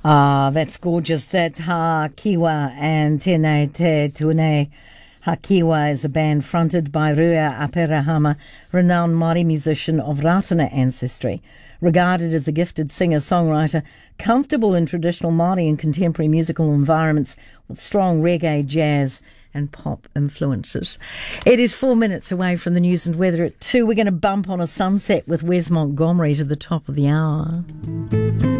Ah, that's gorgeous. That's Hakiwa and Tēnei Te Tune. Hakiwa is a band fronted by Rua Aperahama, renowned Māori musician of Ratana ancestry. Regarded as a gifted singer-songwriter, comfortable in traditional Māori and contemporary musical environments with strong reggae, jazz and pop influences. It is 4 minutes away from the news and weather at 2. We're going to bump on a sunset with Wes Montgomery to the top of the hour.